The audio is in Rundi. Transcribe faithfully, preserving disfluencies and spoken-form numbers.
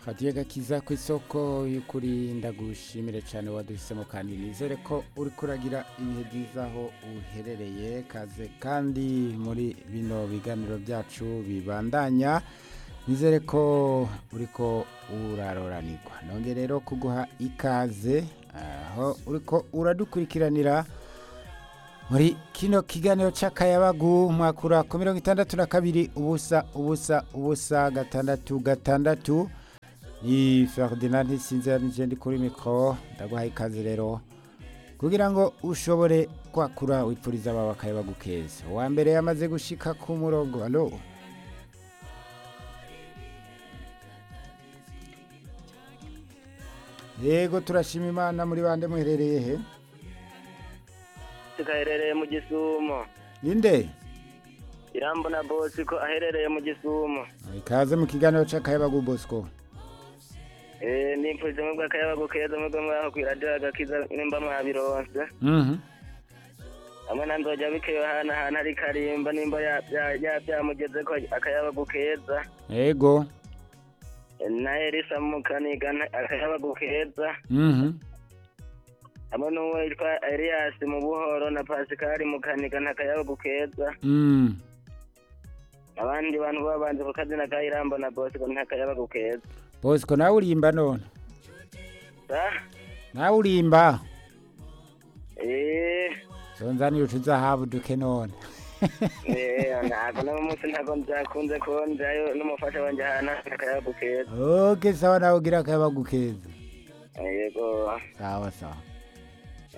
Fatiye gakiza ku isoko y'ukuri ndagushimire cyane waduhisemo kandi nizere ko uri kuragira ibihe byiza aho uherereye kaze kandi muri bino biganiro byacu bibandanya nizere ko uriko uraroranirwa nonge rero kuguha ikaze aho uriko uradukurikiranira muri kino kiganiro c'akayabagu mwakura ku mirongo itandatu na kabiri ubusa ubusa ubusa gatandatu gatandatu ni Ferdinand Sinzera nije ndi kuri mikro ndaguha ikaze rero kugira ngo ushobore kwakura wipfuriza baba akayabagu keza wa mbere yamaze gushika ku murongo allo yego turashima Imana muri bande muherereye he aherereye mu Gisumo ninde Irambona Bosco aherereye mu Gisumo ikaze mu kiganiro c'akayabagu Bosco eh nimfuze mu bw'akayabagu keza mu bwo mwaho kwiradio agakiza nimba mwabironse mhm amwe nanzoja bikeyo hana hana ari karimba nimba ya ya byamugeze ko akayabagu keza yego na Elisa mukaniga akayabagu keza mhm amwe n'uwo yitwa Elias mu Buhoro na Pascal mukaniga akayabagu keza mhm abandi bantu babanje ku kazina ka Irambona Bosco ntakayabagu keza Bosco nawe urimba none ah nawe urimba eh sonzani utuza habu duke none eh ntabwo no munsi ntabwo nzakunze ko ndayo n'umufasha wanje hana akayabagu keza okay sawa nawe ugira akayabagu keza yego sawa sawa